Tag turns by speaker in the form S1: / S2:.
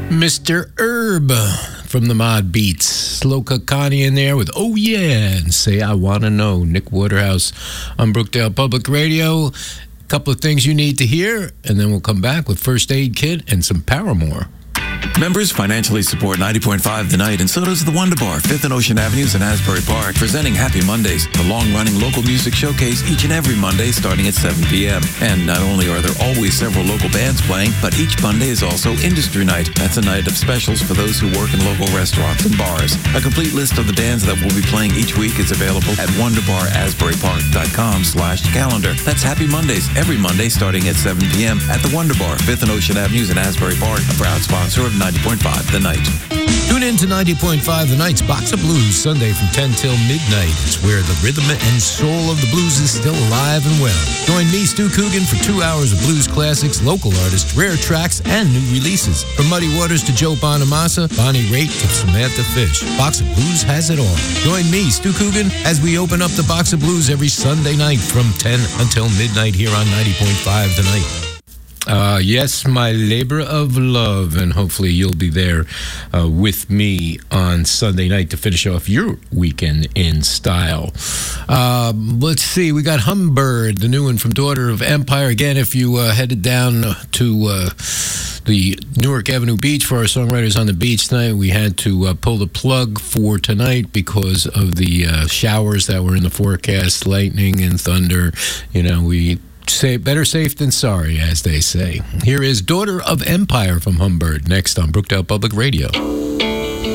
S1: Mr. Herb from the Mod Beats. Slow Connie in there with Oh Yeah and Say I Wanna Know. Nick Waterhouse on Brookdale Public Radio. A couple of things you need to hear, and then we'll come back with First Aid Kit and some Paramore.
S2: Members financially support 90.5 The Night, and so does the Wonder Bar, 5th and Ocean Avenues in Asbury Park, presenting Happy Mondays, the long-running local music showcase each and every Monday starting at 7 p.m. And not only are there always several local bands playing, but each Monday is also Industry Night. That's a night of specials for those who work in local restaurants and bars. A complete list of the bands that will be playing each week is available at wonderbarasburypark.com/calendar. That's Happy Mondays, every Monday starting at 7 p.m. at the Wonder Bar, 5th and Ocean Avenues in Asbury Park, a proud sponsor of 90.5 The Night.
S1: Tune in to 90.5 The Night's Box of Blues, Sunday from 10 till midnight. It's where the rhythm and soul of the blues is still alive and well. Join me, Stu Coogan, for 2 hours of blues classics, local artists, rare tracks, and new releases. From Muddy Waters to Joe Bonamassa, Bonnie Raitt to Samantha Fish. Box of Blues has it all. Join me, Stu Coogan, as we open up the Box of Blues every Sunday night from 10 until midnight here on 90.5 The Night. Yes, my labor of love, and hopefully you'll be there with me on Sunday night to finish off your weekend in style. Let's see, we got Humbird, the new one from Daughter of Empire. Again, if you headed down to the Newark Avenue Beach for our Songwriters on the Beach tonight, we had to pull the plug for tonight because of the showers that were in the forecast, lightning and thunder. You know, we say better safe than sorry, as they say. Here is Daughter of Empire from Humbird, next on Brookdale Public Radio.